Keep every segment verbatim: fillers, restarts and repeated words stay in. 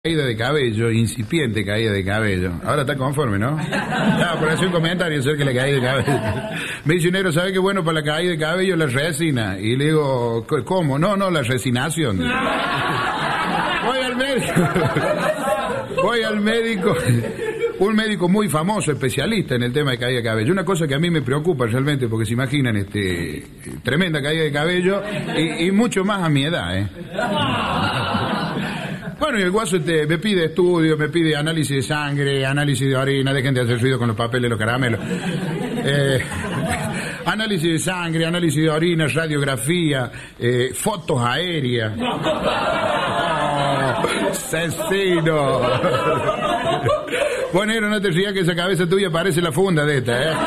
Caída de cabello, incipiente caída de cabello. Ahora está conforme, ¿no? Ah, por hacer un comentario acerca de la caída de cabello. Me dice, negro, ¿sabe qué bueno para la caída de cabello? La resina. Y le digo, ¿cómo? No, no, la resinación. Voy al médico. Voy al médico. Un médico muy famoso, especialista en el tema de caída de cabello. Una cosa que a mí me preocupa realmente, porque se imaginan, este, tremenda caída de cabello y, y mucho más a mi edad, ¿eh? Bueno, y el guaso este, me pide estudios, me pide análisis de sangre, análisis de orina, dejen de hacer ruido con los papeles, los caramelos. Eh, análisis de sangre, análisis de orina, radiografía, eh, fotos aéreas. Oh, Cecino. Bueno, no te rías que esa cabeza tuya parece la funda de esta, ¿eh?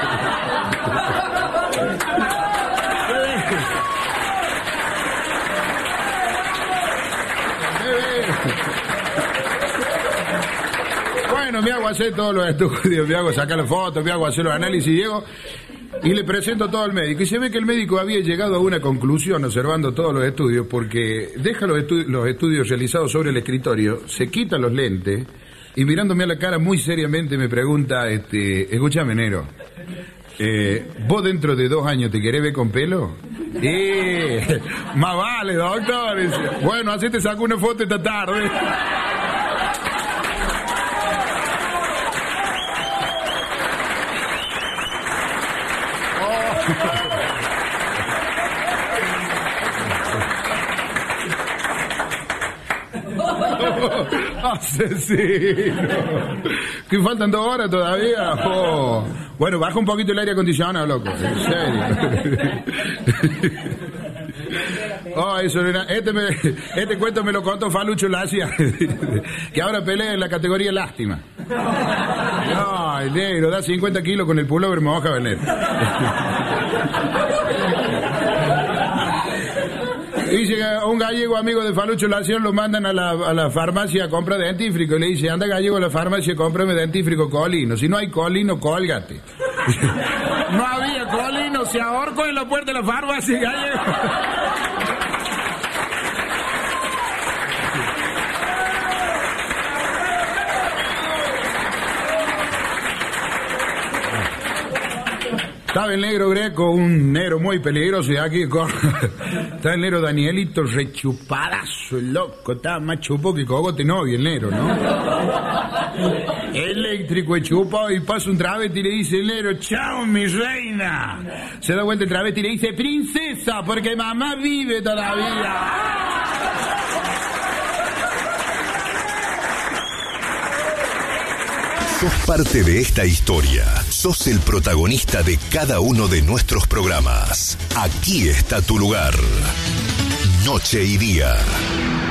Bueno, me hago hacer todos los estudios, me hago sacar las fotos, me hago hacer los análisis, llego y le presento todo al médico. Y se ve que el médico había llegado a una conclusión observando todos los estudios, porque deja los, estu los estudios realizados sobre el escritorio, se quita los lentes y mirándome a la cara muy seriamente me pregunta, este, escúchame, Nero, eh, ¿vos dentro de dos años te querés ver con pelo? Eh, más vale, doctor. Bueno, así te saco una foto esta tarde. Asesino. ¿Que faltan dos horas todavía? Oh. Bueno, baja un poquito el aire acondicionado, loco. En serio. Oh, eso era. Este, me, este cuento me lo contó Falucho Lacia, que ahora pelea en la categoría lástima. Ay, negro, da cincuenta kilos con el pullover, me baja a venir. Dice que un gallego amigo de Falucho Lacia lo mandan a la, a la farmacia a comprar dentífrico y le dice, anda gallego a la farmacia, cómprame dentífrico colino. Si no hay colino, cólgate. No había colino, se ahorcó en la puerta de la farmacia, gallego. Estaba el negro Greco, un negro muy peligroso, y aquí con... Estaba el negro Danielito rechupadazo, el loco, estaba más chupo que cogote novio el negro, ¿no? Eléctrico y chupo, y pasa un travesti y le dice el negro, chao mi reina. Se da vuelta el travesti y le dice, princesa, porque mamá vive todavía. Sos parte de esta historia. Sos el protagonista de cada uno de nuestros programas. Aquí está tu lugar. Noche y día.